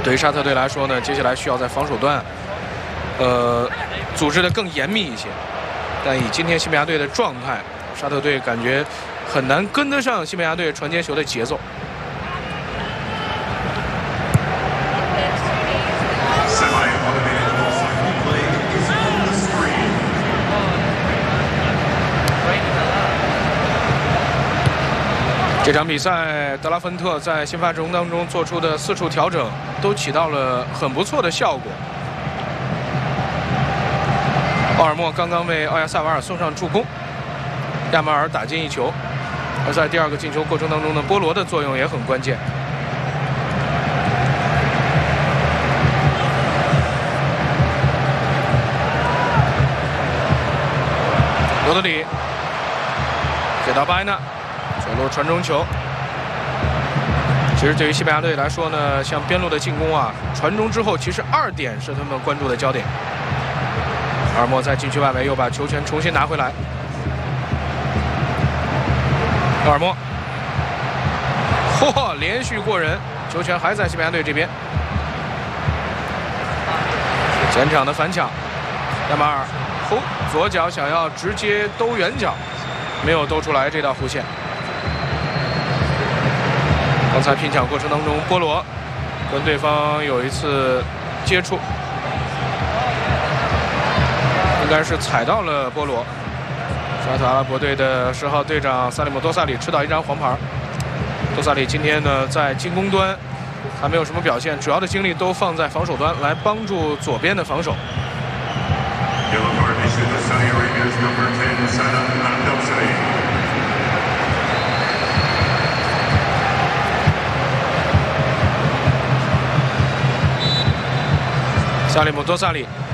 对于沙特队来说呢，接下来需要在防守端，组织的更严密一些。但以今天西班牙队的状态，沙特队感觉很难跟得上西班牙队传接球的节奏。这场比赛，德拉芬特在新发阵容当中做出的4处调整，都起到了很不错的效果。奥尔莫刚刚为奥亚萨瓦尔送上助攻，亚马尔打进1球，而在第2个进球过程当中呢，波罗的作用也很关键。罗德里给到巴埃纳。左路传中球，其实对于西班牙队来说呢，像边路的进攻啊，传中之后，其实2点是他们关注的焦点。阿尔莫在禁区外围又把球权重新拿回来。阿尔莫，嚯，连续过人，球权还在西班牙队这边。前场的反抢，亚马尔，左脚想要直接兜远角，没有兜出来这道弧线。刚才拼抢过程当中，波罗跟对方有一次接触，应该是踩到了波罗。沙特阿拉伯队的10号队长萨利姆多萨里吃到1张黄牌。多萨里今天呢在进攻端还没有什么表现，主要的精力都放在防守端来帮助左边的防守。萨利姆多萨里